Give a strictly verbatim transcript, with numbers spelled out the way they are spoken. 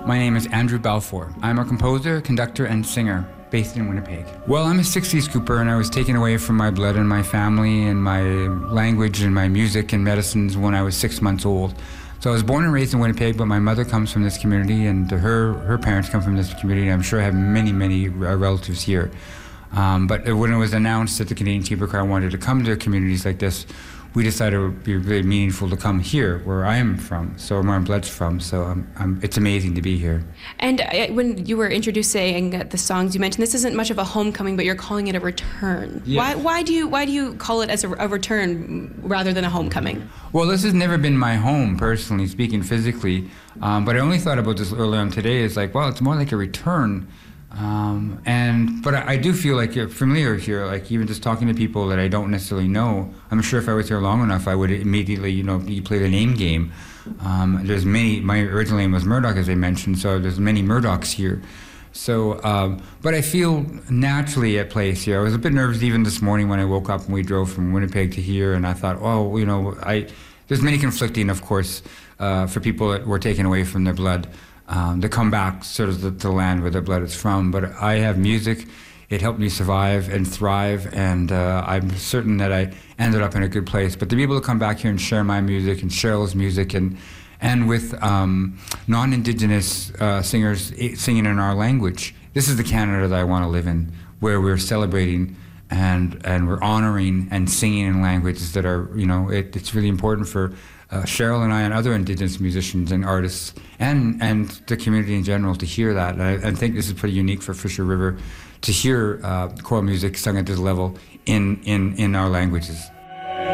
My name is Andrew Balfour. I'm a composer, conductor, and singer based in Winnipeg. Well, I'm a sixties Cooper, and I was taken away from my blood and my family and my language and my music and medicines when I was six months old. So I was born and raised in Winnipeg, but my mother comes from this community, and her, her parents come from this community, and I'm sure I have many, many relatives here. Um, but when it was announced that the Canadian Chamber Choir wanted to come to communities like this, we decided it would be really meaningful to come here, where I am from, so where my blood's from. So I'm, I'm, it's amazing to be here. And uh, when you were introducing the songs, you mentioned this isn't much of a homecoming, but you're calling it a return. Yes. Why, why do you why do you call it as a, a return rather than a homecoming? Well, this has never been my home, personally speaking, physically. Um, but I only thought about this earlier on today. It's like, well, it's more like a return. Um, and but I, I do feel like you're familiar here, like even just talking to people that I don't necessarily know. I'm sure if I was here long enough, I would immediately, you know, you play the name game. Um, there's many, my original name was Murdoch, as I mentioned, so there's many Murdochs here. So, um, but I feel naturally at place here. I was a bit nervous even this morning when I woke up and we drove from Winnipeg to here, and I thought, oh, you know, I there's many conflicting, of course, uh, for people that were taken away from their blood. Um, to come back sort of to the land where their blood is from. But I have music. It helped me survive and thrive, and uh, I'm certain that I ended up in a good place. But to be able to come back here and share my music and Cheryl's music and and with um, non-Indigenous uh, singers singing in our language, this is the Canada that I want to live in, where we're celebrating and and we're honoring and singing in languages that are, you know, it, it's really important for Uh, Cheryl and I and other Indigenous musicians and artists and, and the community in general to hear that. And I, I think this is pretty unique for Fisher River to hear uh, choral music sung at this level in, in, in our languages.